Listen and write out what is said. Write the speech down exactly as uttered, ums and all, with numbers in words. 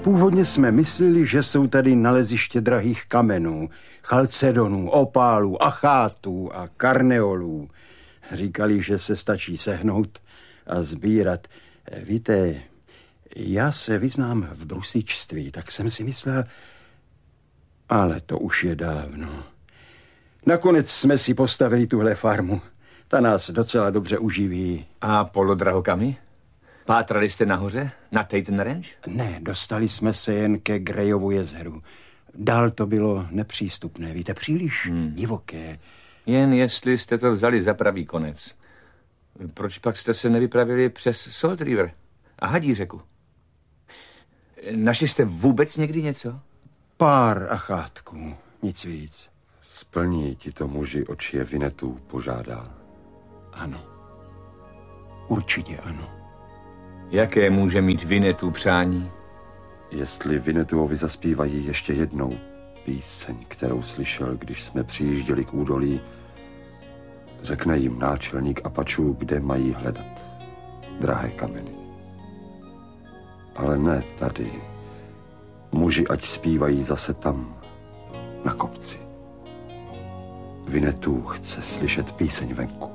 Původně jsme mysleli, že jsou tady naleziště drahých kamenů, chalcedonů, opálů, achátů a karneolů. Říkali, že se stačí sehnout a sbírat. Víte, já se vyznám v brusičství, tak jsem si myslel, ale to už je dávno. Nakonec jsme si postavili tuhle farmu. Ta nás docela dobře uživí. A polodrahokamy? Pátrali jste nahoře? Na Taten Ranch? Ne, dostali jsme se jen ke Greyovu jezeru. Dál to bylo nepřístupné, víte, příliš hmm. divoké. Jen jestli jste to vzali za pravý konec. Proč pak jste se nevypravili přes Salt River a Hadí řeku? Našli jste vůbec někdy něco? Pár achátků, nic víc. Splní ti to muži, o čije Vinetu požádá. Ano. Určitě ano. Jaké může mít Vinetu přání? Jestli Vinetuovi zaspívají ještě jednou píseň, kterou slyšel, když jsme přijížděli k údolí, řekne jim náčelník Apačů, kde mají hledat drahé kameny. Ale ne tady. Muži ať zpívají zase tam, na kopci. Vinetu chce slyšet píseň venku.